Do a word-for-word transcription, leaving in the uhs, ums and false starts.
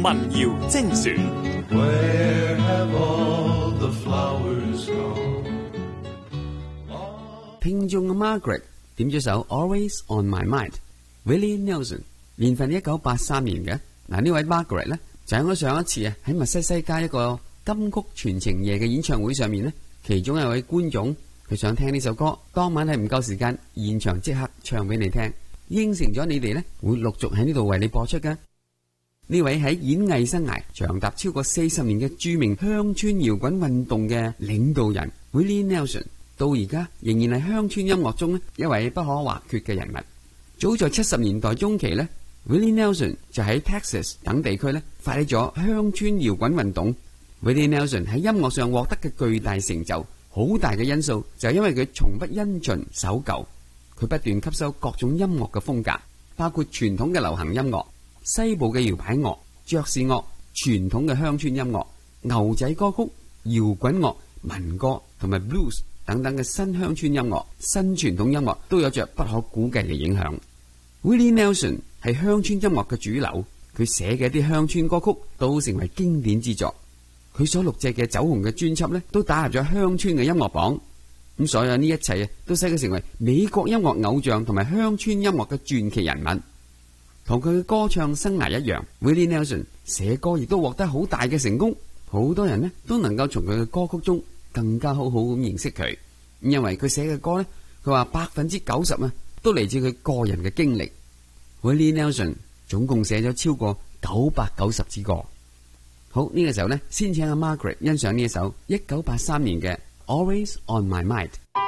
民謠精選。 Where have all the flowers gone? 聽眾嘅 Margaret 點咗首 Always on My Mind。Willie Nelson 年份一九八三年嘅。嗱，呢位 Margaret 咧就喺我上一次啊喺密西西街一個金曲傳情夜嘅演唱會上面呢，其中一位觀眾佢想聽呢首歌，當晚係唔夠時間現場即刻唱俾你聽，應承咗你哋呢會陸續喺呢度為你播出嘅。呢位喺演藝生涯長達超過四十年嘅著名鄉村搖滾運動嘅領導人 Willie Nelson， 到而家仍然係鄉村音樂中呢一位不可或缺嘅人物。早在七十年代中期呢， Willie Nelson 就喺 Texas 等地區呢發起咗鄉村搖滾運動。 Willie Nelson 喺音樂上獲得嘅巨大成就，好大嘅因素就係因為佢從不因循守舊，佢不斷吸收各種音樂嘅風格，包括傳統嘅流行音樂、西部嘅搖擺樂、爵士樂、傳統嘅鄉村音樂、牛仔歌曲、搖滾樂、民歌同埋 blues 等等嘅新鄉村音樂、新傳統音樂都有着不可估計嘅影響。 Willie Nelson 係鄉村音樂嘅主流，佢寫嘅一啲鄉村歌曲都成為經典之作。佢所錄製嘅走紅嘅專輯呢，都打入咗鄉村嘅音樂榜。咁所有呢一切啊，都使佢成為美國音樂偶像同埋鄉村音樂嘅傳奇人物。同佢嘅歌唱生涯一樣， Willie Nelson 寫歌亦都獲得好大嘅成功，好多人呢都能夠從佢嘅歌曲中更加好好咁認識佢。因為佢寫嘅歌呢，佢話百分之九十啊都嚟自佢個人嘅經歷。 Willie Nelson 總共寫咗超過九百九十支歌。好，呢個時候呢，先請阿 Margaret 欣賞呢一首一九八三年嘅 Always on My Mind。